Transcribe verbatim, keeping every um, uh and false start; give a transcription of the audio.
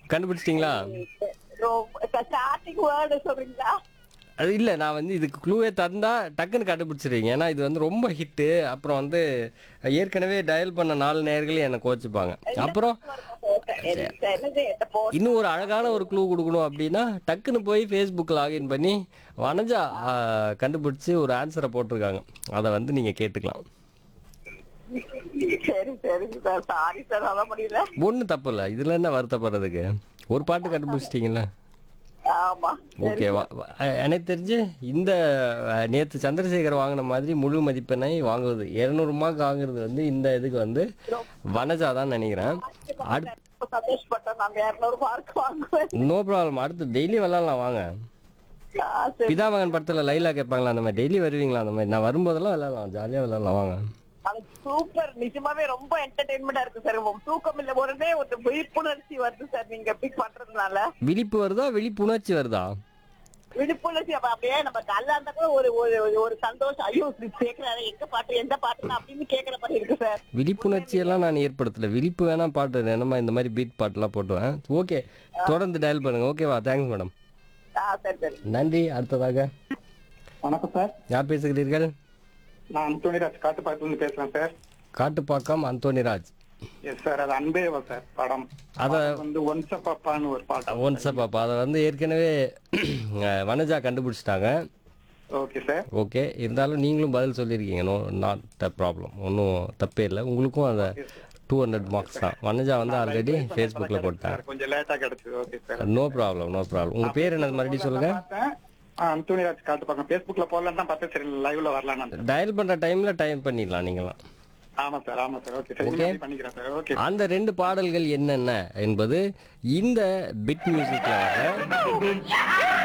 கண்டுபிடிச்சிட்டீங்களா? Starting word சொல்றீங்களா? அது இல்ல, நான் வந்து இதுக்கு க்ளூவே தந்தா டக்குன்னு கண்டுபிடிச்சிருவீங்க. ஏன்னா இது வந்து ரொம்ப ஹிட்டு. அப்புறம் வந்து ஏற்கனவே டயல் பண்ண நாலு நேயர்களே என்ன கோச்சுப்பாங்க. என்ன அப்புறம் வருமா சார்? என்ன- என்னது என்ன போட்டு இன்னும் ஒரு அழகான ஒரு க்ளூ குடுக்கணும் அப்படின்னா, டக்குன்னு போய் Facebook லாகின் பண்ணி வனஜா ஆ, கண்டுபிடிச்சு ஒரு ஆன்சரை போட்டிருக்காங்க. அத வந்து நீங்க கேட்டுக்கலாம். சரி சரிங்க சார், சாரி சார், அதான் முடியல. ஒண்ணும் தப்பு இல்ல. இதுல என்ன வருத்தப்படுறதுக்கு? ஒரு பாட்டு கண்டுபிடிச்சிட்டீங்கல்ல. ஆமா சரி ஓகேவா? சார். எனக்கு தெரிஞ்சு இந்த அஹ், நேத்து சந்திரசேகர் வாங்கின மாதிரி முழு மதிப்பெண்ணை வாங்குவது இருநூறு மார்க் வாங்குறது வந்து இந்த இதுக்கு வந்து வனஜா தான் நினைக்கிறேன். அடுத்து ரொம்ப சந்தோஷப்பட்டோம், நாங்க இருநூறு மார்க் வாங்குவேன். No problem. அடுத்து டெய்லி விளாட்லாம் வாங்க. ஆ, சரி. பிதாமகன் படத்துல லைலா கேட்பாங்களா அந்த மாதிரி டெய்லி வருவீங்களா அந்த மாதிரி? நான் வரும்போதெல்லாம் விளாட்லாம், ஜாலியா விளாட்லாம் வாங்க. அது சூப்பர், நிஜமாவே ரொம்ப என்டர்டைன்மெண்டா இருக்கு சார். தூக்கம் இல்ல, உடனே ஒரு விழிப்புணர்ச்சி வருது சார் நீங்க பிக் பண்றதுனால. விழிப்பு வருதா விழிப்புணர்ச்சி வருதா? விழிப்புணர்ச்சி அப்ப அப்படியே நம்ம நல்லா இருந்தா கூட ஒரு ஒரு ஒரு சந்தோஷம். ஐயோ இப்படி கேக்குறாரு, எங்க பாட்டு எந்த பாட்டு அப்படின்னு கேக்குற மாதிரி இருக்கு சார். விழிப்புணர்ச்சி எல்லாம் நான் ஏற்படுத்தல. விழிப்பு வேணா பாட்டு என்னமா இந்த மாதிரி பீட் பாட்டுலாம் போட்டுவேன். ஓகே, தொடர்ந்து டயல் பண்ணுங்க. ஓகேவா? Thanks madam. ஆ சரி சரி. நன்றி. அடுத்ததாக வணக்கம் சார், யார் பேசுகிறீர்கள்? நான் அந்தோனிராஜ் காட்டுப்பாக்கத்துல இருந்து பேசுறேன் sir. Kattupakkam Antonyraj. Yes sir, அது அன்பேவா சார் படம். அத அது வந்து ஒன்ஸ் பாப்பான்னு ஒரு பாடம். ஒன்ஸ் பாப்பா அதை வந்து ஏற்கனவே அஹ், வனஜா கண்டுபிடிச்சிட்டாங்க. Okay sir. ஓகே, இருந்தாலும் நீங்களும் பதில் சொல்லியிருக்கீங்க. நோ நாட் அ ப்ராப்ளம், ஒன்றும் தப்பே இல்லை. உங்களுக்கும் அந்த டூ ஹண்ட்ரட் மார்க்ஸ் தான். வனஜா வந்து ஆல்ரெடி ஃபேஸ்புக்கில் போட்டாங்க. கொஞ்சம் லேட்டா கிடைச்சது. Okay sir. No problem, no problem. உங்கள் பேர் என்னது மறுபடியும் சொல்லுங்க. அந்தோனிராஜ் காட்டுப்பாக்கம் ஃபேஸ்புக்ல போடலாம் தான் பார்த்தேன். சரி லைவ்ல வரலாம். டயல் பண்ணுற டைமில் டைம் பண்ணிடலாம் நீங்களாம். ஆமா சார், ஆமா சார். Okay sir, Okay. இனிமே பண்ணிக்கிறேன் சார். ஓகே. அந்த ரெண்டு பாடல்கள் என்னென்ன என்பது இந்த பிட் மியூசிக்ல வர